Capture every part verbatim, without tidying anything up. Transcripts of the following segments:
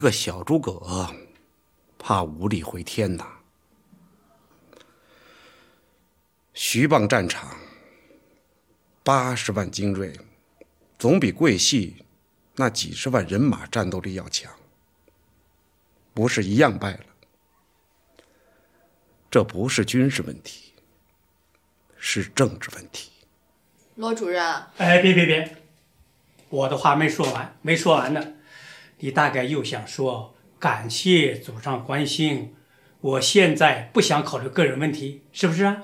个小诸葛，怕无力回天呐。徐蚌战场八十万精锐，总比桂系那几十万人马战斗力要强，不是一样败了？这不是军事问题，是政治问题。 罗主任， 哎，别别别，我的话没说完，没说完呢。你大概又想说感谢祖上关心，我现在不想考虑个人问题，是不是啊？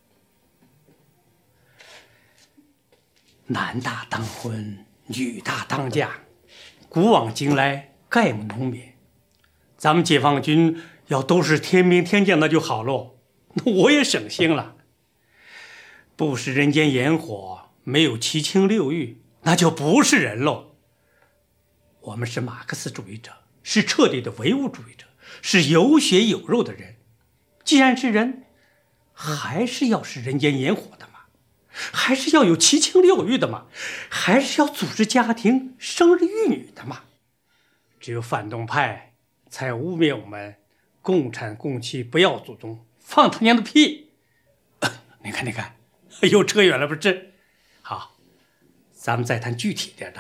男大当婚，女大当嫁，古往今来概不能免。咱们解放军要都是天兵天将，那就好喽，那我也省心了。不食人间烟火，没有七情六欲，那就不是人喽。我们是马克思主义者，是彻底的唯物主义者，是有血有肉的人。既然是人，还是要是人间烟火的嘛，还是要有七情六欲的嘛，还是要组织家庭、生儿育女的嘛。只有反动派才污蔑我们共产共妻不要祖宗，放他娘的屁！你看，你看，又扯远了，不是？好，咱们再谈具体点的。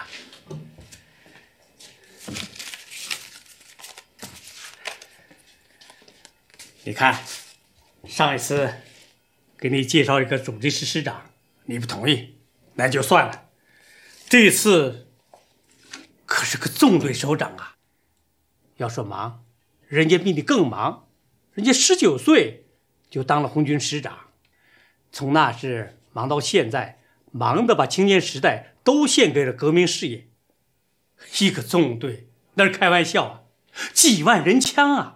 你看，上一次给你介绍一个主力师师长，你不同意，那就算了。这次可是个纵队首长啊！要说忙，人家比你更忙，人家十九岁就当了红军师长，从那时忙到现在，忙的把青年时代都献给了革命事业。一个纵队那是开玩笑啊，几万人枪啊！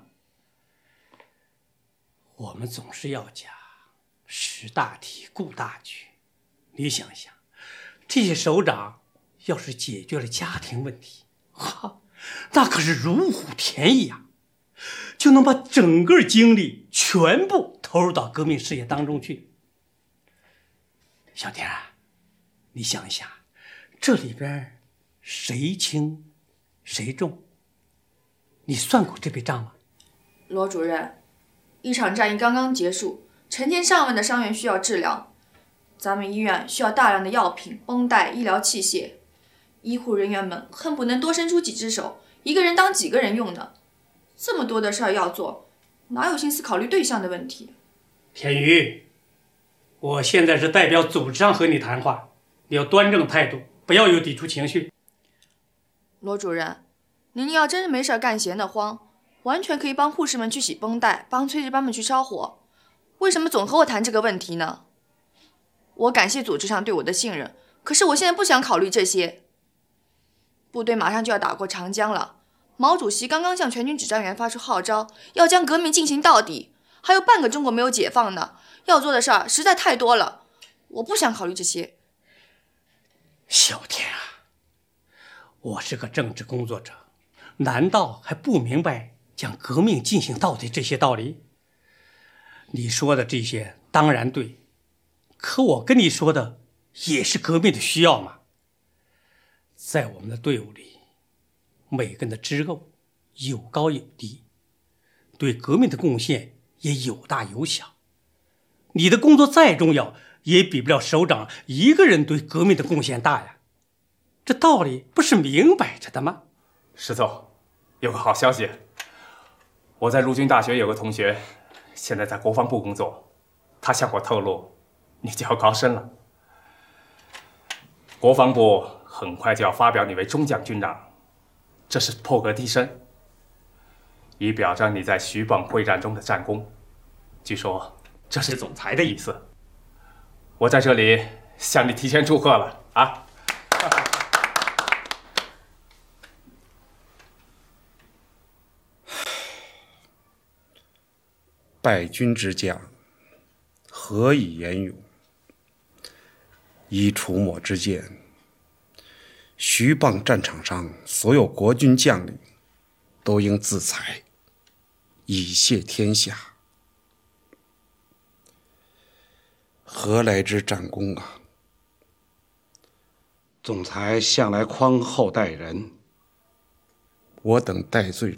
我们总是要讲识大体顾大局，你想想，这些首长要是解决了家庭问题，哈，那可是如虎添翼啊，就能把整个精力全部投入到革命事业当中去。小田啊，你想一想，这里边谁轻谁重？你算过这笔账吗？ 罗主任，一场战役刚刚结束，成千上万的伤员需要治疗，咱们医院需要大量的药品、绷带、医疗器械，医护人员们恨不能多伸出几只手，一个人当几个人用呢。这么多的事儿要做，哪有心思考虑对象的问题？ 田宇，我现在是代表组织上和你谈话，你要端正态度，不要有抵触情绪。 罗主任，您要真是没事干闲得慌，完全可以帮护士们去洗绷带，帮炊事班们去烧火，为什么总和我谈这个问题呢？我感谢组织上对我的信任，可是我现在不想考虑这些。部队马上就要打过长江了，毛主席刚刚向全军指战员发出号召，要将革命进行到底，还有半个中国没有解放呢，要做的事儿实在太多了，我不想考虑这些。 小田啊，我是个政治工作者，难道还不明白将革命进行到底这些道理？你说的这些当然对，可我跟你说的也是革命的需要嘛。在我们的队伍里，每个人的职务有高有低，对革命的贡献也有大有小。你的工作再重要，也比不了首长一个人对革命的贡献大呀。这道理不是明摆着的吗？ 石总，有个好消息，我在陆军大学有个同学，现在在国防部工作，他向我透露，你就要高升了。国防部很快就要发表你为中将军长，这是破格提升，以表彰你在徐蚌会战中的战功。据说这是总裁的意思，我在这里向你提前祝贺了啊！ 败军之将，何以言勇？依楚抹之见，徐蚌战场上所有国军将领都应自裁，以谢天下。何来之战功啊？ 总裁向来宽厚待人， 我等戴罪